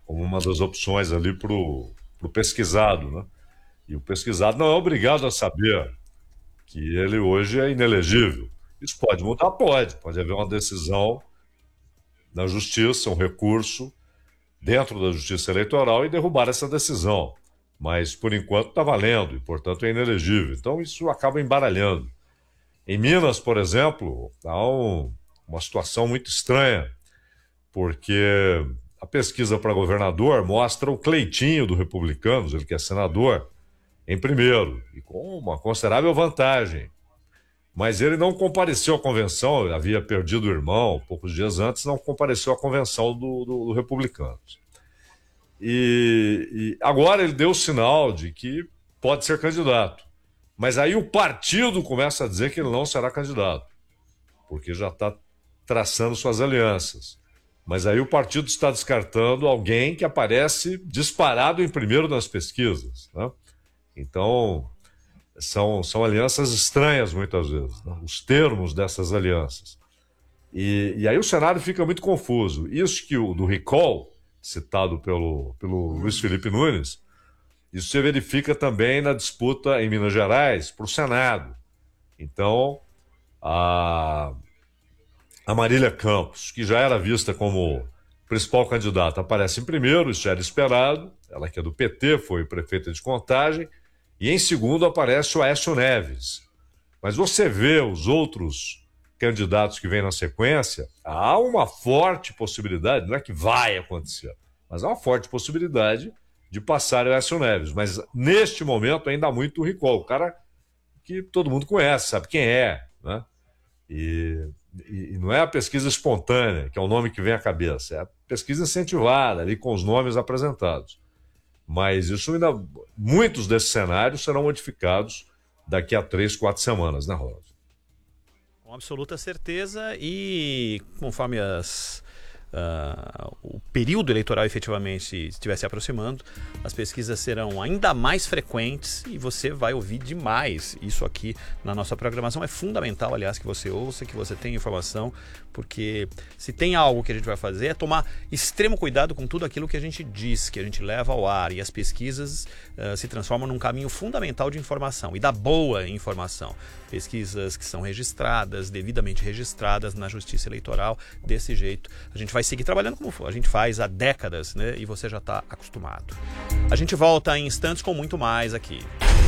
como uma das opções ali para o pesquisado, né? E o pesquisado não é obrigado a saber que ele hoje é inelegível. Isso pode mudar? Pode haver uma decisão na justiça, um recurso dentro da justiça eleitoral e derrubar essa decisão. Mas, por enquanto, está valendo e, portanto, é inelegível. Então, isso acaba embaralhando. Em Minas, por exemplo, há uma situação muito estranha, porque a pesquisa para governador mostra o Cleitinho do Republicanos, ele que é senador, em primeiro, e com uma considerável vantagem. Mas ele não compareceu à convenção, havia perdido o irmão poucos dias antes, não compareceu à convenção do Republicanos. E agora ele deu o sinal de que pode ser candidato. Mas aí o partido começa a dizer que ele não será candidato, porque já está traçando suas alianças. Mas aí o partido está descartando alguém que aparece disparado em primeiro nas pesquisas, né? Então, são alianças estranhas muitas vezes, né? Os termos dessas alianças. E aí o cenário fica muito confuso. Isso que do recall, citado pelo Luiz Felipe Nunes, isso se verifica também na disputa em Minas Gerais para o Senado. Então, a Marília Campos, que já era vista como principal candidata, aparece em primeiro, isso já era esperado. Ela que é do PT, foi prefeita de Contagem. E em segundo aparece o Aécio Neves. Mas você vê os outros candidatos que vêm na sequência, há uma forte possibilidade, não é que vai acontecer, mas há uma forte possibilidade de passar o Aécio Neves. Mas neste momento ainda há muito recall. O cara que todo mundo conhece, sabe quem é, né? E não é a pesquisa espontânea, que é o nome que vem à cabeça, é a pesquisa incentivada, ali com os nomes apresentados. Mas isso ainda, muitos desses cenários serão modificados daqui a 3, 4 semanas, né, Rosa? Com absoluta certeza, e conforme o período eleitoral efetivamente estiver se aproximando, as pesquisas serão ainda mais frequentes e você vai ouvir demais isso aqui na nossa programação. É fundamental, aliás, que você ouça, que você tenha informação, porque se tem algo que a gente vai fazer é tomar extremo cuidado com tudo aquilo que a gente diz, que a gente leva ao ar, e as pesquisas se transformam num caminho fundamental de informação e da boa informação. Pesquisas que são registradas, devidamente registradas na Justiça Eleitoral. Desse jeito a gente vai seguir trabalhando como a gente faz há décadas, né? E você já está acostumado. A gente volta em instantes com muito mais aqui.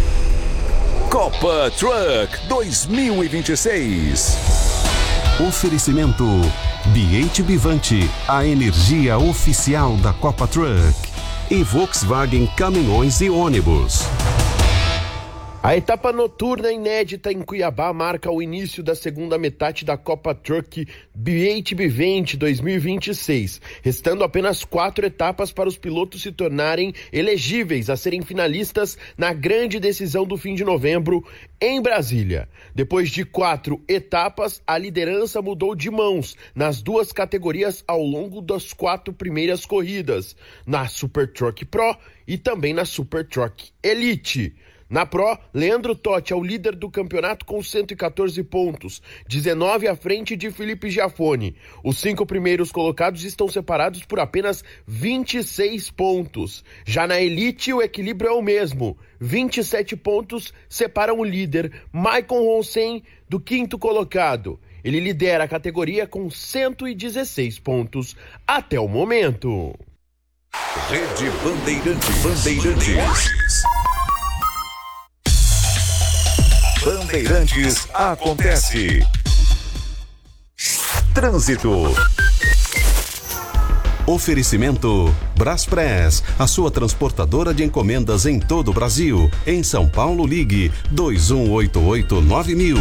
Copa Truck 2026. Oferecimento BH Bivante, a energia oficial da Copa Truck. E Volkswagen Caminhões e Ônibus. A etapa noturna inédita em Cuiabá marca o início da segunda metade da Copa Truck BH Bivante 2026, restando apenas 4 etapas para os pilotos se tornarem elegíveis a serem finalistas na grande decisão do fim de novembro em Brasília. Depois de 4 etapas, a liderança mudou de mãos nas 2 categorias ao longo das 4 primeiras corridas, na Super Truck Pro e também na Super Truck Elite. Na Pro, Leandro Totti é o líder do campeonato com 114 pontos, 19 à frente de Felipe Giafone. Os 5 primeiros colocados estão separados por apenas 26 pontos. Já na Elite, o equilíbrio é o mesmo. 27 pontos separam o líder, Maicon Ronsen, do 5º colocado. Ele lidera a categoria com 116 pontos até o momento. Rede Bandeirantes. Bandeirantes acontece. Trânsito. Oferecimento Braspress, a sua transportadora de encomendas em todo o Brasil. Em São Paulo, ligue 2188-9000.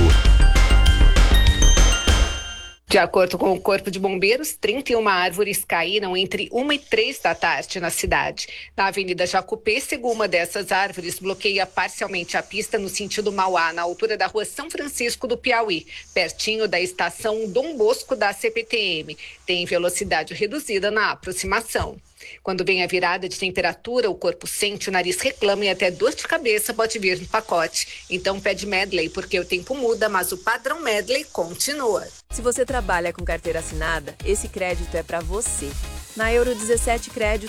De acordo com o Corpo de Bombeiros, 31 árvores caíram entre 1 e 3 da tarde na cidade. Na Avenida Jacupêssego, uma dessas árvores bloqueia parcialmente a pista no sentido Mauá, na altura da rua São Francisco do Piauí, pertinho da estação Dom Bosco da CPTM. Tem velocidade reduzida na aproximação. Quando vem a virada de temperatura, o corpo sente, o nariz reclama e até dor de cabeça pode vir no pacote. Então pede Medley, porque o tempo muda, mas o padrão Medley continua. Se você trabalha com carteira assinada, esse crédito é para você. Na Euro 17 Crédito,